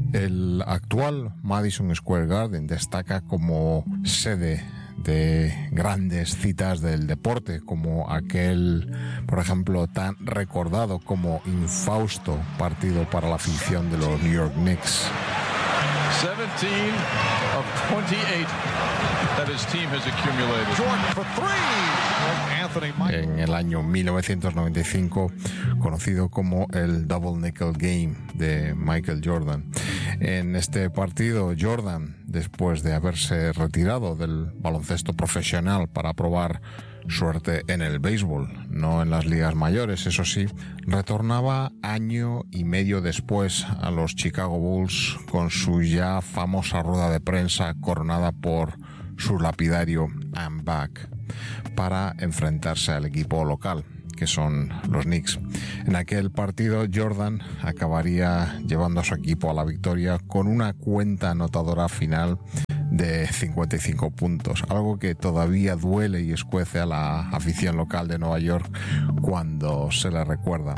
El actual Madison Square Garden destaca como sede de grandes citas del deporte, como aquel, por ejemplo, tan recordado como infausto partido para la afición de los New York Knicks. 17 of 28 that his team has accumulated. Jordan for three. Anthony Michael. En el año 1995, conocido como el Double Nickel Game de Michael Jordan. En este partido, Jordan, después de haberse retirado del baloncesto profesional para probar suerte en el béisbol, no en las ligas mayores, eso sí, retornaba año y medio después a los Chicago Bulls con su ya famosa rueda de prensa coronada por su lapidario "I'm back", para enfrentarse al equipo local, que son los Knicks. En aquel partido, Jordan acabaría llevando a su equipo a la victoria con una cuenta anotadora final de 55 puntos, algo que todavía duele y escuece a la afición local de Nueva York cuando se le recuerda.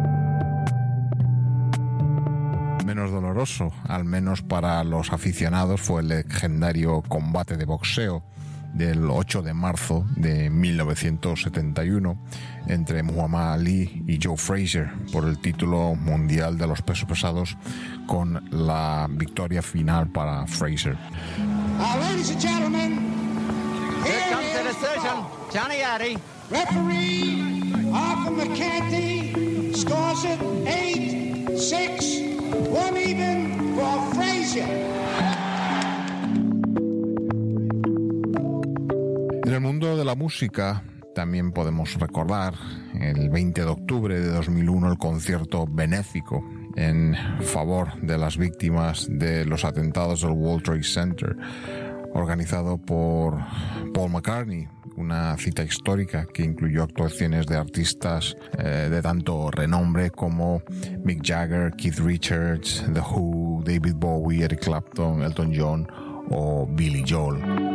Menos doloroso, al menos para los aficionados, fue el legendario combate de boxeo del 8 de marzo de 1971 entre Muhammad Ali y Joe Frazier por el título mundial de los pesos pesados, con la victoria final para Frazier. Ladies and gentlemen, here comes the decision. Johnny Addy. Referee Arthur McCarthy scores it 8-6, 1 even for Frazier. En el mundo de la música también podemos recordar el 20 de octubre de 2001 el concierto benéfico en favor de las víctimas de los atentados del World Trade Center, organizado por Paul McCartney, una cita histórica que incluyó actuaciones de artistas de tanto renombre como Mick Jagger, Keith Richards, The Who, David Bowie, Eric Clapton, Elton John o Billy Joel.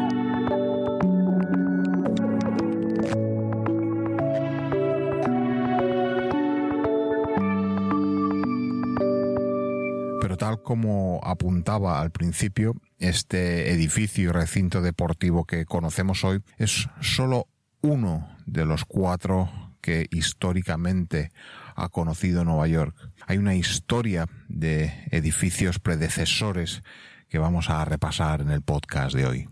Tal como apuntaba al principio, este edificio y recinto deportivo que conocemos hoy es solo uno de los 4 que históricamente ha conocido Nueva York. Hay una historia de edificios predecesores que vamos a repasar en el podcast de hoy.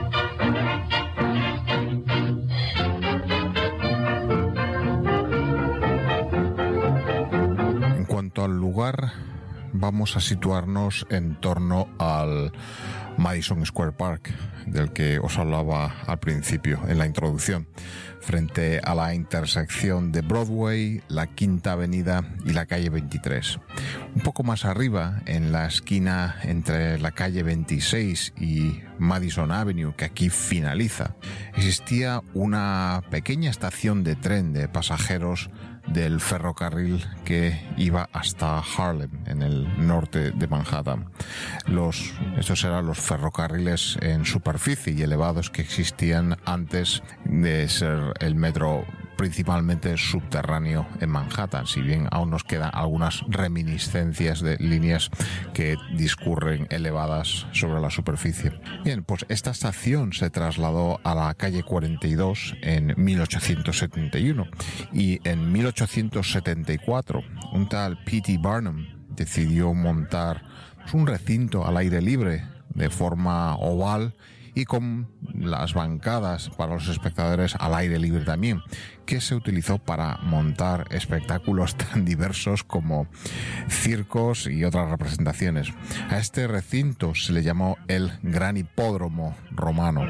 En cuanto al lugar, vamos a situarnos en torno al Madison Square Park, del que os hablaba al principio en la introducción, frente a la intersección de Broadway, la Quinta Avenida y la calle 23. Un poco más arriba, en la esquina entre la calle 26 y Madison Avenue, que aquí finaliza, existía una pequeña estación de tren de pasajeros del ferrocarril que iba hasta Harlem, en el norte de Manhattan. Estos eran los ferrocarriles en superficie y elevados que existían antes de ser el metro principalmente subterráneo en Manhattan, si bien aún nos quedan algunas reminiscencias de líneas que discurren elevadas sobre la superficie. Bien, pues esta estación se trasladó a la calle 42 en 1871 y en 1874 un tal P.T. Barnum decidió montar un recinto al aire libre de forma oval y con las bancadas para los espectadores al aire libre también, que se utilizó para montar espectáculos tan diversos como circos y otras representaciones. A este recinto se le llamó el Gran Hipódromo Romano.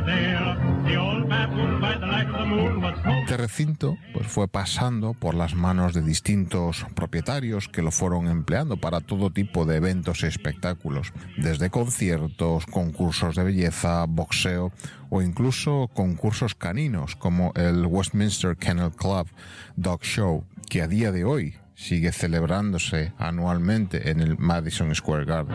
Este recinto pues fue pasando por las manos de distintos propietarios que lo fueron empleando para todo tipo de eventos y espectáculos, desde conciertos, concursos de belleza, boxeo o incluso concursos caninos como el Westminster Kennel Club Dog Show, que a día de hoy sigue celebrándose anualmente en el Madison Square Garden.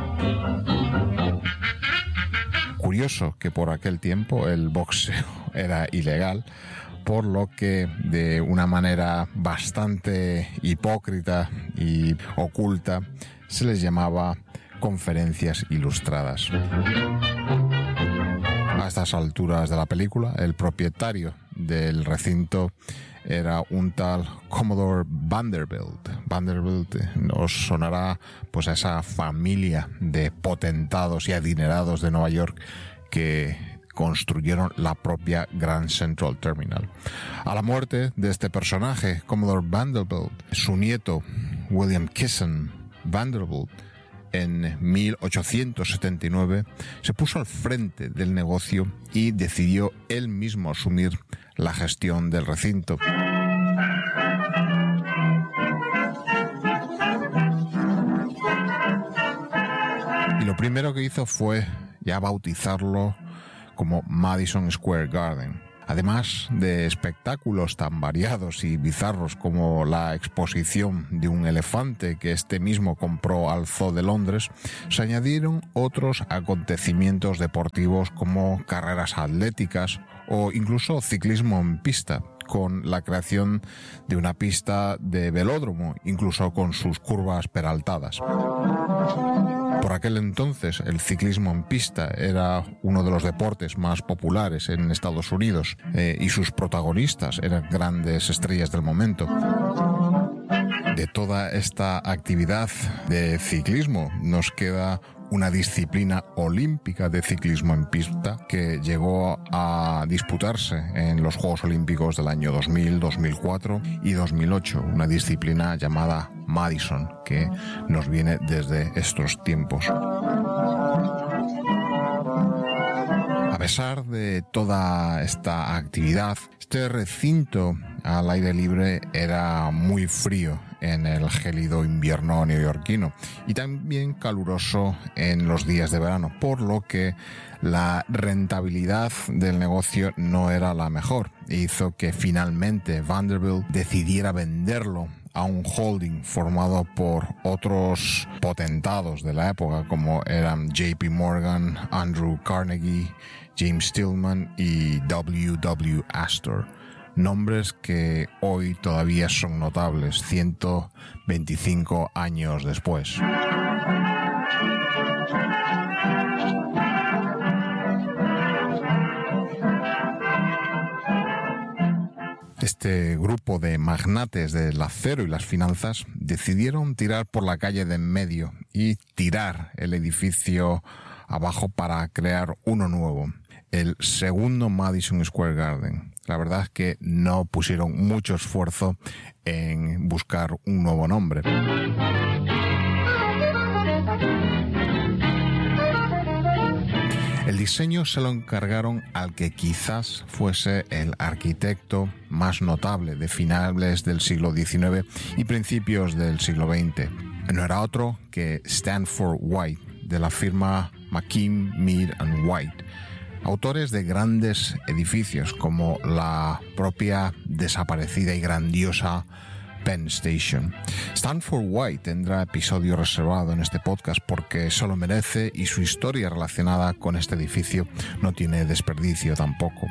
Curioso que por aquel tiempo el boxeo era ilegal, por lo que de una manera bastante hipócrita y oculta se les llamaba conferencias ilustradas. A estas alturas de la película, el propietario del recinto era un tal Commodore Vanderbilt. Vanderbilt nos sonará pues a esa familia de potentados y adinerados de Nueva York que construyeron la propia Grand Central Terminal. A la muerte de este personaje, Commodore Vanderbilt, su nieto William Kissen Vanderbilt, en 1879 se puso al frente del negocio y decidió él mismo asumir la gestión del recinto. Y lo primero que hizo fue ya bautizarlo como Madison Square Garden. Además de espectáculos tan variados y bizarros como la exposición de un elefante que este mismo compró al Zoo de Londres, se añadieron otros acontecimientos deportivos como carreras atléticas o incluso ciclismo en pista, con la creación de una pista de velódromo, incluso con sus curvas peraltadas. Por aquel entonces, el ciclismo en pista era uno de los deportes más populares en Estados Unidos y sus protagonistas eran grandes estrellas del momento. De toda esta actividad de ciclismo nos queda una disciplina olímpica de ciclismo en pista que llegó a disputarse en los Juegos Olímpicos del año 2000, 2004 y 2008, una disciplina llamada Madison, que nos viene desde estos tiempos. A pesar de toda esta actividad, este recinto al aire libre era muy frío en el gélido invierno neoyorquino y también caluroso en los días de verano, por lo que la rentabilidad del negocio no era la mejor e hizo que finalmente Vanderbilt decidiera venderlo a un holding formado por otros potentados de la época como eran JP Morgan, Andrew Carnegie, James Stillman y W. Astor. Nombres que hoy todavía son notables, 125 años después. Este grupo de magnates del acero y las finanzas decidieron tirar por la calle de en medio y tirar el edificio abajo para crear uno nuevo, el segundo Madison Square Garden. La verdad es que no pusieron mucho esfuerzo en buscar un nuevo nombre. El diseño se lo encargaron al que quizás fuese el arquitecto más notable de finales del siglo XIX y principios del siglo XX. No era otro que Stanford White, de la firma McKim, Mead & White, autores de grandes edificios como la propia desaparecida y grandiosa Penn Station. Stanford White tendrá episodio reservado en este podcast porque se lo merece y su historia relacionada con este edificio no tiene desperdicio tampoco.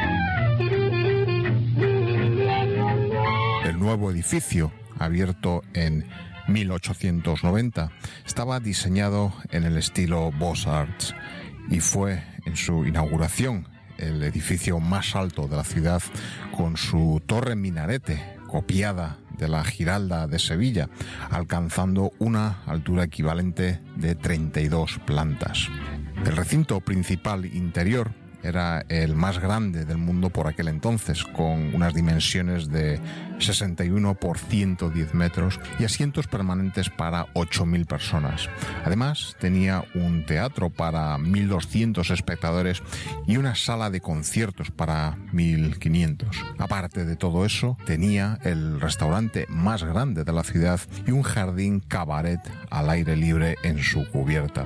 El nuevo edificio, abierto en 1890, estaba diseñado en el estilo Beaux-Arts y fue en su inauguración el edificio más alto de la ciudad con su torre minarete copiada de la Giralda de Sevilla, alcanzando una altura equivalente de 32 plantas. El recinto principal interior era el más grande del mundo por aquel entonces, con unas dimensiones de 61 por 110 metros y asientos permanentes para 8.000 personas. Además, tenía un teatro para 1.200 espectadores y una sala de conciertos para 1.500. Aparte de todo eso, tenía el restaurante más grande de la ciudad y un jardín cabaret al aire libre en su cubierta.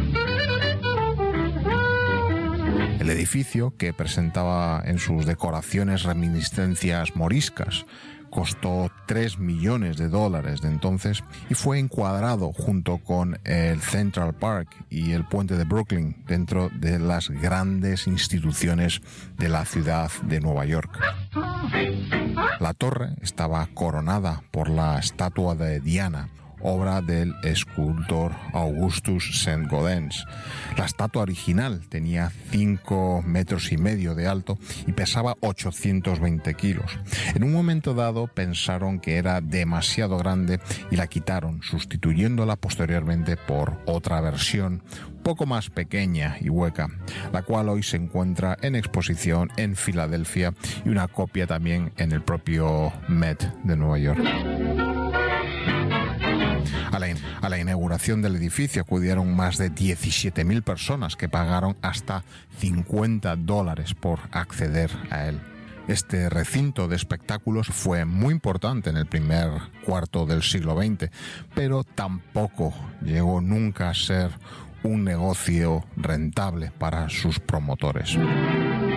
El edificio, que presentaba en sus decoraciones reminiscencias moriscas, costó $3 millones de entonces y fue encuadrado junto con el Central Park y el puente de Brooklyn dentro de las grandes instituciones de la ciudad de Nueva York. La torre estaba coronada por la estatua de Diana, obra del escultor Augustus Saint-Gaudens. La estatua original tenía 5,5 metros de alto y pesaba 820 kilos. En un momento dado pensaron que era demasiado grande y la quitaron, sustituyéndola posteriormente por otra versión poco más pequeña y hueca, la cual hoy se encuentra en exposición en Filadelfia y una copia también en el propio Met de Nueva York. A la inauguración del edificio acudieron más de 17.000 personas que pagaron hasta $50 por acceder a él. Este recinto de espectáculos fue muy importante en el primer cuarto del siglo XX, pero tampoco llegó nunca a ser un negocio rentable para sus promotores.